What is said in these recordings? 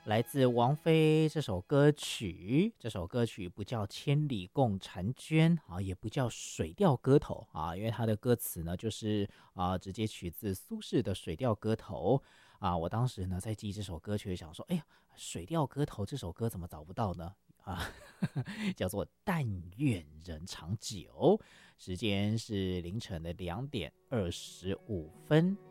来自王菲这首歌曲，这首歌曲不叫《千里共婵娟》啊，也不叫《水调歌头》啊，因为它的歌词呢就是直接取自苏轼的《水调歌头》啊。我当时呢在记这首歌曲，想说，哎呀，《水调歌头》这首歌怎么找不到呢？啊，叫做《但愿人长久》，时间是凌晨的2:25。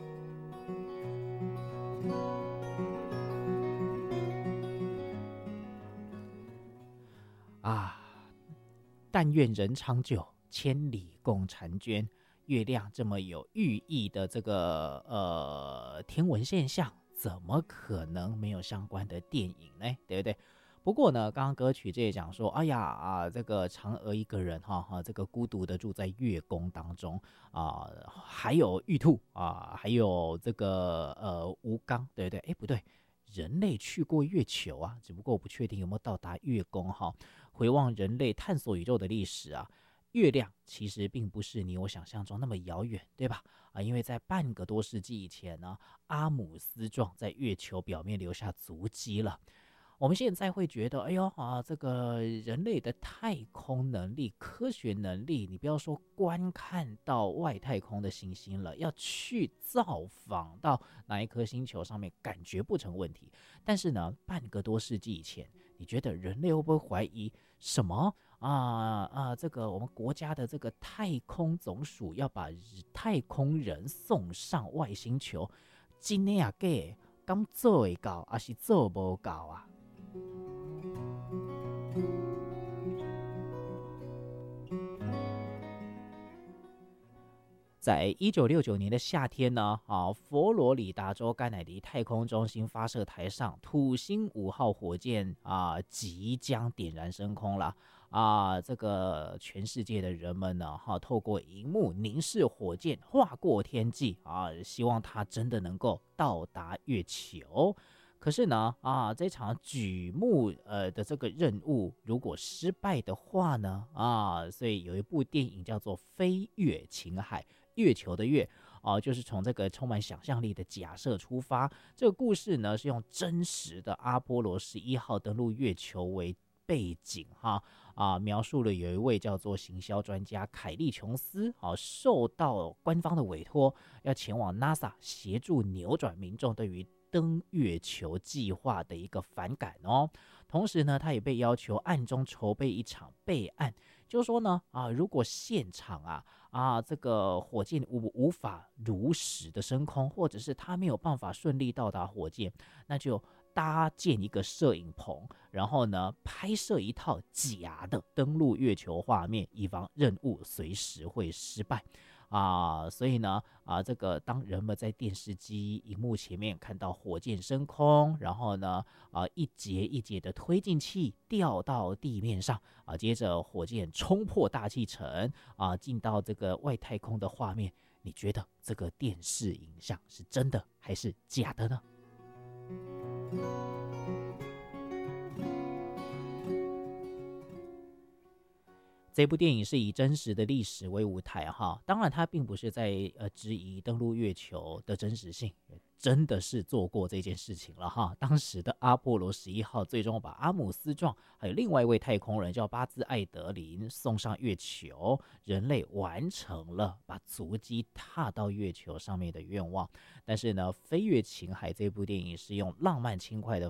啊，但愿人长久，千里共婵娟。月亮这么有寓意的这个天文现象，怎么可能没有相关的电影呢？对不对？不过呢，刚刚歌曲这也讲说，哎呀这个嫦娥一个人这个孤独的住在月宫当中还有玉兔还有这个吴刚，对不对？哎，不对，人类去过月球啊，只不过我不确定有没有到达月宫哈。回望人类探索宇宙的历史啊，月亮其实并不是你我想象中那么遥远，对吧？因为在半个多世纪以前呢，阿姆斯壮在月球表面留下足迹了。我们现在会觉得，哎呦这个人类的太空能力、科学能力，你不要说观看到外太空的行星了，要去造访到哪一颗星球上面，感觉不成问题。但是呢，半个多世纪以前，你觉得人类会不会怀疑什么这个我们国家的这个太空总署要把太空人送上外星球，真的假的？敢做会到，还是做不到啊？在1969年的夏天呢，佛罗里达州甘乃迪太空中心发射台上，土星5号火箭即将点燃升空了这个全世界的人们呢，透过荧幕凝视火箭划过天际希望它真的能够到达月球。可是呢，这场举目的这个任务如果失败的话呢，所以有一部电影叫做《飞越情海》，月球的月就是从这个充满想象力的假设出发。这个故事呢是用真实的阿波罗11号登陆月球为背景描述了有一位叫做行销专家凯利琼斯受到官方的委托，要前往 NASA 协助扭转民众对于登月球计划的一个反感同时呢，他也被要求暗中筹备一场备案，就是说呢如果现场这个火箭无法如实的升空，或者是他没有办法顺利到达火箭，那就搭建一个摄影棚，然后呢拍摄一套假的登陆月球画面，以防任务随时会失败所以呢这个当人们在电视机荧幕前面看到火箭升空，然后呢一节一节的推进器掉到地面上接着火箭冲破大气层进到这个外太空的画面，你觉得这个电视影像是真的还是假的呢？这部电影是以真实的历史为舞台当然它并不是在质疑登陆月球的真实性，真的是做过这件事情了当时的阿波罗11号最终把阿姆斯壮还有另外一位太空人叫巴兹艾德林送上月球，人类完成了把足迹踏到月球上面的愿望。但是呢，《飞越情海》这部电影是用浪漫轻快的